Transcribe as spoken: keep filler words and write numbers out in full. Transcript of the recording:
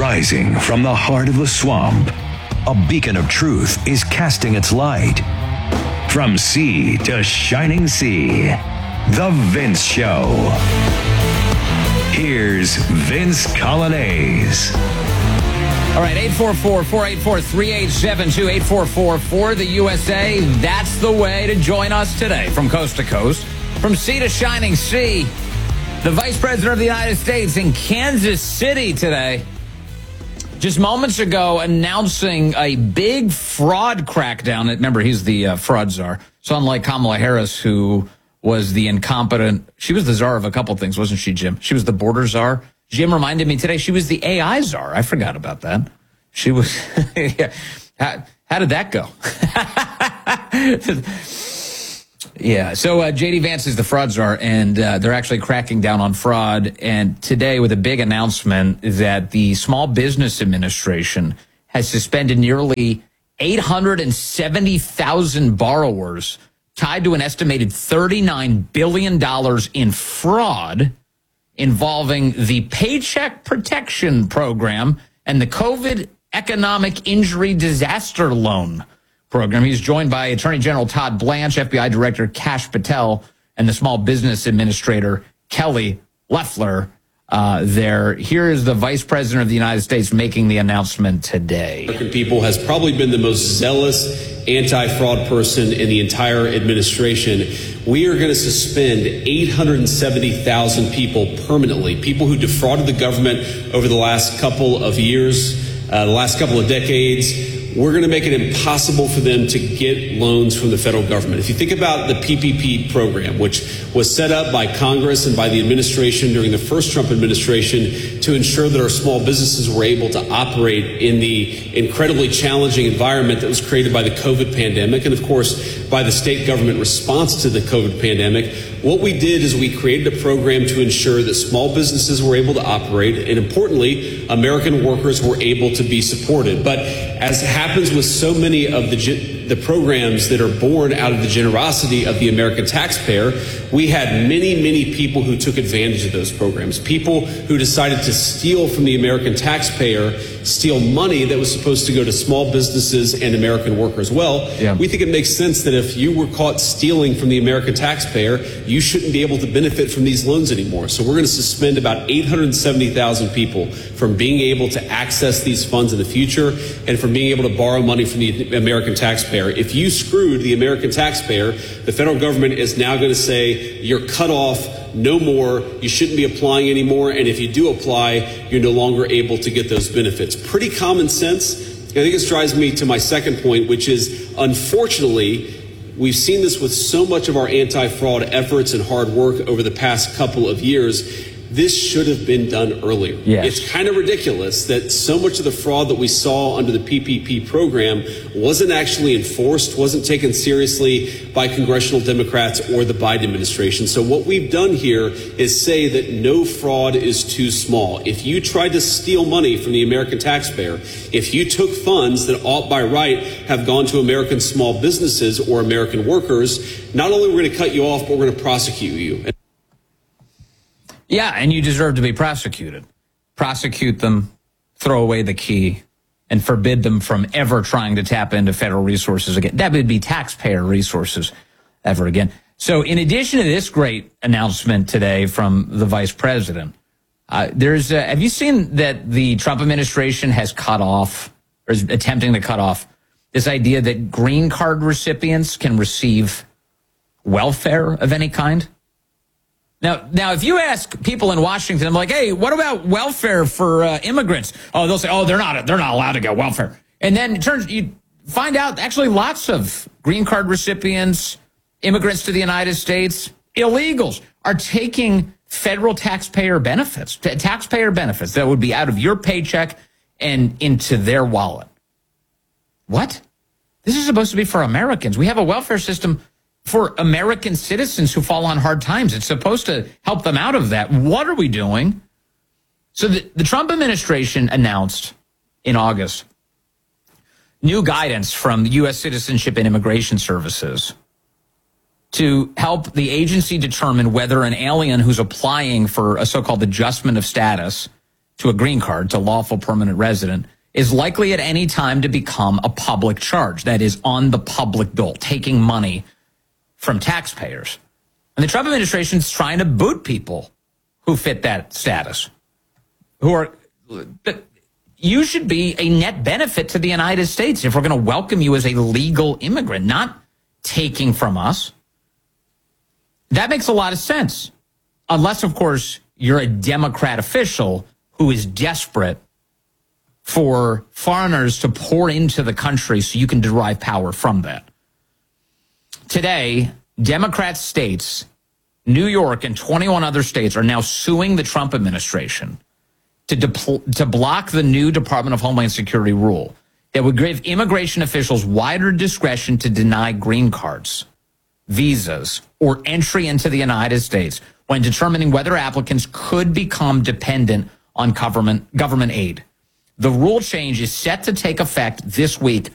Rising from the heart of the swamp, a beacon of truth is casting its light. From sea to shining sea, The Vince Show. Here's Vince Coglianese. All right, eight four four, four eight four, three eight seven two, eight four four for the U S A. That's the way to join us today from coast to coast, from sea to shining sea. The Vice President of the United States in Kansas City today, just moments ago, announcing a big fraud crackdown. Remember, he's the uh, fraud czar. So unlike Kamala Harris, who was the incompetent, she was the czar of a couple things, wasn't she, Jim? She was the border czar. Jim reminded me today she was the A I czar. I forgot about that. She was, yeah. How, how did that go? Yeah, so uh, J D Vance is the fraud czar, and uh, they're actually cracking down on fraud. And today with a big announcement that the Small Business Administration has suspended nearly eight hundred seventy thousand borrowers tied to an estimated thirty-nine billion dollars in fraud involving the Paycheck Protection Program and the COVID Economic Injury Disaster Loan Program. He's joined by Attorney General Todd Blanche, F B I Director Kash Patel, and the Small Business Administrator Kelly Loeffler. Uh, there, here is the Vice President of the United States making the announcement today. American people has probably been the most zealous anti-fraud person in the entire administration. We are going to suspend eight hundred seventy thousand people permanently, people who defrauded the government over the last couple of years, uh, the last couple of decades. We're going to make it impossible for them to get loans from the federal government. If you think about the P P P program, which was set up by Congress and by the administration during the first Trump administration to ensure that our small businesses were able to operate in the incredibly challenging environment that was created by the COVID pandemic and, of course, by the state government response to the COVID pandemic, what we did is we created a program to ensure that small businesses were able to operate and, importantly, American workers were able to be supported. But as happens with so many of the the programs that are born out of the generosity of the American taxpayer, we had many, many people who took advantage of those programs, people who decided to steal from the American taxpayer, steal money that was supposed to go to small businesses and American workers. Well, yeah. We think it makes sense that if you were caught stealing from the American taxpayer, you shouldn't be able to benefit from these loans anymore. So we're going to suspend about eight hundred seventy thousand people from being able to access these funds in the future and from being able to borrow money from the American taxpayer. If you screwed the American taxpayer, the federal government is now going to say you're cut off, no more, you shouldn't be applying anymore, and if you do apply, you're no longer able to get those benefits. Pretty common sense. I think this drives me to my second point, which is, unfortunately, we've seen this with so much of our anti-fraud efforts and hard work over the past couple of years. This should have been done earlier. Yes. It's kind of ridiculous that so much of the fraud that we saw under the P P P program wasn't actually enforced, wasn't taken seriously by congressional Democrats or the Biden administration. So what we've done here is say that no fraud is too small. If you tried to steal money from the American taxpayer, if you took funds that ought by right have gone to American small businesses or American workers, not only are we going to cut you off, but we're going to prosecute you. Yeah, and you deserve to be prosecuted. Prosecute them, throw away the key, and forbid them from ever trying to tap into federal resources again. That would be taxpayer resources ever again. So in addition to this great announcement today from the vice president, uh, there's uh, have you seen that the Trump administration has cut off, or is attempting to cut off, this idea that green card recipients can receive welfare of any kind? Now, now, if you ask people in Washington, I'm like, hey, what about welfare for uh, immigrants? Oh, they'll say, oh, they're not, they're not allowed to get welfare. And then it turns, you find out actually lots of green card recipients, immigrants to the United States, illegals are taking federal taxpayer benefits, t- taxpayer benefits that would be out of your paycheck and into their wallet. What? This is supposed to be for Americans. We have a welfare system for American citizens who fall on hard times. It's supposed to help them out of that. What are we doing? So the, the Trump administration announced in August new guidance from the U S Citizenship and Immigration Services to help the agency determine whether an alien who's applying for a so-called adjustment of status to a green card, to lawful permanent resident, is likely at any time to become a public charge. That is, on the public dole, taking money from taxpayers. And the Trump administration is trying to boot people who fit that status, who are, you should be a net benefit to the United States if we're going to welcome you as a legal immigrant, not taking from us. That makes a lot of sense. Unless, of course, you're a Democrat official who is desperate for foreigners to pour into the country so you can derive power from that. Today, Democrat states, New York and twenty-one other states, are now suing the Trump administration to, depl- to block the new Department of Homeland Security rule that would give immigration officials wider discretion to deny green cards, visas, or entry into the United States when determining whether applicants could become dependent on government government aid. The rule change is set to take effect this week